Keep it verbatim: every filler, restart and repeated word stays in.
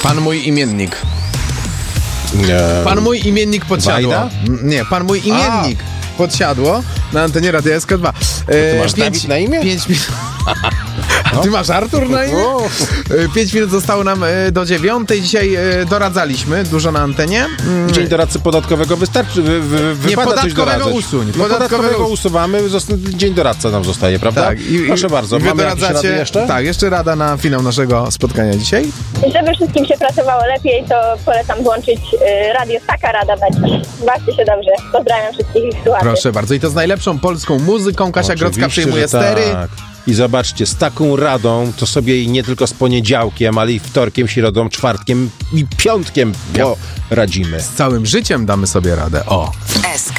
Pan mój imiennik. E, Pan mój imiennik podsiadło. Wajda? M, Nie, pan mój imiennik A. podsiadło na antenie Radia S K dwa. Ty masz Dawid na imię? Pięć minut. A ty masz Artur na imię? E, Pięć minut zostało nam e, do dziewiątej. Dzisiaj e, doradzaliśmy dużo na antenie. Mm. Dzień doradcy podatkowego wystarczy, wy, wy, Nie, wypada coś podatkowego doradzać. usuń. No, Podatkowego podatkowego usuwamy, zosta- dzień doradca nam zostaje, prawda? Tak, i, Proszę i, bardzo, i mamy jakieś rady jeszcze? Tak, jeszcze rada na finał naszego spotkania dzisiaj. Żeby wszystkim się pracowało lepiej, to polecam włączyć y, radio Taka Rada będzie. Bawcie się dobrze. Pozdrawiam wszystkich ich słuchaczy. Proszę bardzo. I to z najlepszą polską muzyką. Kasia Oczywiście, Grodzka przyjmuje że stery. Tak. I zobaczcie, z taką radą to sobie i nie tylko z poniedziałkiem, ale i wtorkiem, środą, czwartkiem i piątkiem poradzimy. Z całym życiem damy sobie radę. O! S K